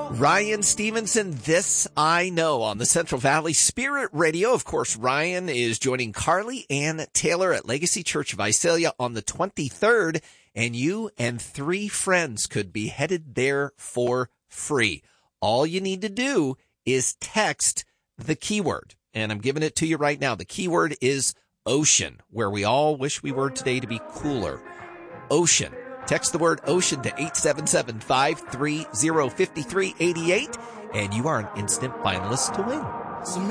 Ryan Stevenson, This I Know on the Central Valley Spirit Radio. Of course, Ryan is joining Carly Ann Taylor at Legacy Church of Visalia on the 23rd, and you and 3 friends could be headed there for free. All you need to do is text the keyword, and I'm giving it to you right now. The keyword is ocean, where we all wish we were today to be cooler. Ocean. Text the word ocean to 877-530-5388, and you are an instant finalist to win.